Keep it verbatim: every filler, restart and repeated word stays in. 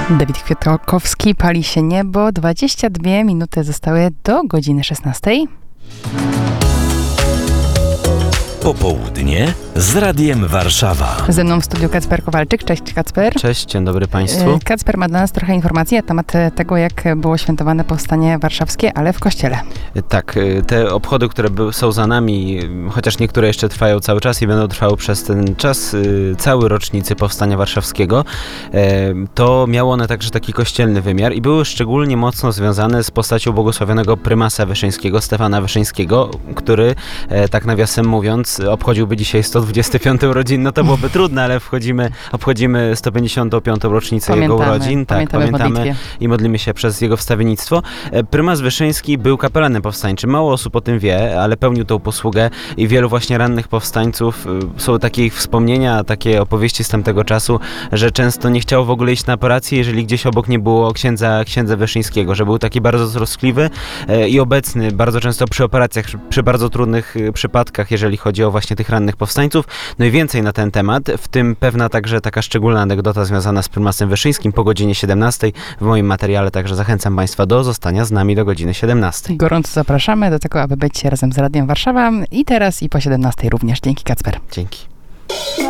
Dawid Kwiatkowski, Pali się niebo. dwadzieścia dwie minuty zostały do godziny szesnastej. Popołudnie z Radiem Warszawa. Ze mną w studiu Kacper Kowalczyk. Cześć Kacper. Cześć, dzień dobry Państwu. Kacper ma dla nas trochę informacji na temat tego, jak było świętowane powstanie warszawskie, ale w kościele. Tak, te obchody, które są za nami, chociaż niektóre jeszcze trwają cały czas i będą trwały przez ten czas, cały rocznicy powstania warszawskiego, to miało one także taki kościelny wymiar i były szczególnie mocno związane z postacią błogosławionego prymasa wyszyńskiego, Stefana Wyszyńskiego, który, tak nawiasem mówiąc, obchodziłby dzisiaj sto dwudzieste piąte urodziny. No to byłoby trudne, ale wchodzimy, obchodzimy sto pięćdziesiątą piątą rocznicę Pamiętamy, jego urodzin. Tak, pamiętamy, pamiętamy i modlimy się przez jego wstawiennictwo. Prymas Wyszyński był kapelanem powstańczym. Mało osób o tym wie, ale pełnił tą posługę i wielu właśnie rannych powstańców. Są takie ich wspomnienia, takie opowieści z tamtego czasu, że często nie chciało w ogóle iść na operację, jeżeli gdzieś obok nie było księdza, księdza Wyszyńskiego, że był taki bardzo troskliwy i obecny bardzo często przy operacjach, przy bardzo trudnych przypadkach, jeżeli chodzi o właśnie tych rannych powstańców. No i więcej na ten temat, w tym pewna także taka szczególna anegdota związana z prymasem Wyszyńskim po godzinie siedemnastej w moim materiale, także zachęcam Państwa do zostania z nami do godziny siedemnastej. Gorąco zapraszamy do tego, aby być razem z Radiem Warszawa i teraz i po siedemnastej również. Dzięki Kacper. Dzięki.